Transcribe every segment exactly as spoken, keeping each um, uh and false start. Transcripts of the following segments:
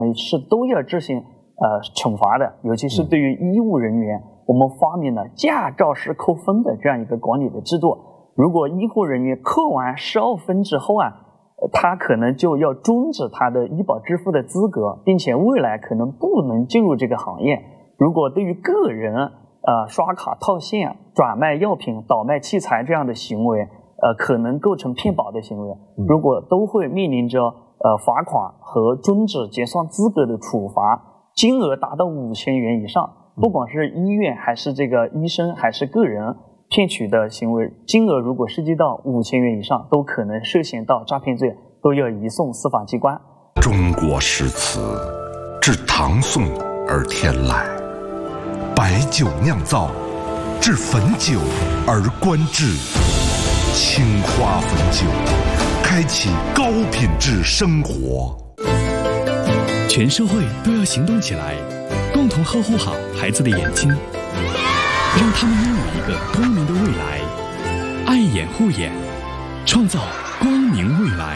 是都要执行呃惩罚的，尤其是对于医务人员，嗯、我们发明了驾照式扣分的这样一个管理的制度。如果医护人员扣完十二分之后啊，他可能就要终止他的医保支付的资格，并且未来可能不能进入这个行业。如果对于个人呃刷卡套现、转卖药品、倒卖器材这样的行为，呃可能构成骗保的行为，如果都会面临着呃罚款和终止结算资格的处罚，金额达到五千元以上，不管是医院还是这个医生还是个人骗取的行为，金额如果涉及到五千元以上，都可能涉嫌到诈骗罪，都要移送司法机关。 中国诗词自唐宋而天来，白酒酿造，至汾酒而观致。青花汾酒，开启高品质生活。 全社会都要行动起来，共同呵护好孩子的眼睛，让他们拥有一个光明的未来。爱眼护眼，创造光明未来。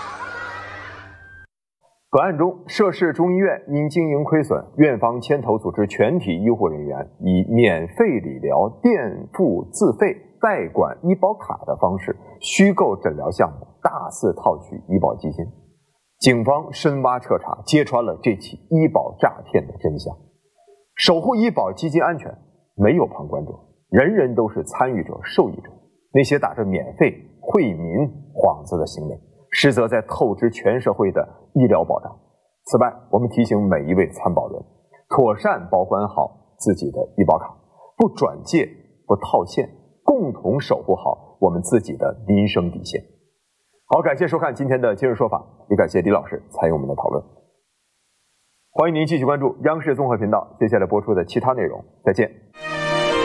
本案中，涉事中医院因经营亏损，院方牵头组织全体医护人员以免费理疗、垫付自费、代管医保卡的方式虚构诊疗项目，大肆套取医保基金。警方深挖彻查，揭穿了这起医保诈骗的真相。守护医保基金安全，没有旁观者，人人都是参与者、受益者。那些打着免费惠民幌子的行为，实则在透支全社会的医疗保障。此外，我们提醒每一位参保人，妥善保管好自己的医保卡，不转借，不套现，共同守护好我们自己的民生底线。好，感谢收看今天的今日说法，也感谢李老师参与我们的讨论。欢迎您继续关注央视综合频道接下来播出的其他内容，再见。